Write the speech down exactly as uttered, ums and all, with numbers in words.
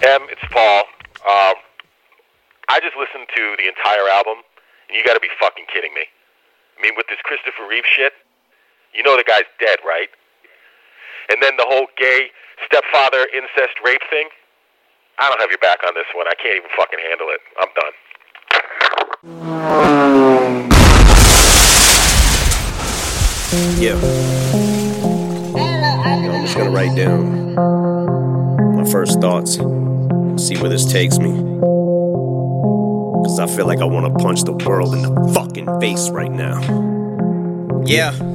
Em, it's Paul. Um, I just listened to the entire album, and you gotta be fucking kidding me. I mean, with this Christopher Reeve shit, you know the guy's dead, right? And then the whole gay stepfather incest rape thing, I don't have your back on this one. I can't even fucking handle it. I'm done. Yeah. Yo, I'm just gonna write down my first thoughts and see where this takes me. Cause I feel like I wanna punch the world in the fucking face right now. Yeah.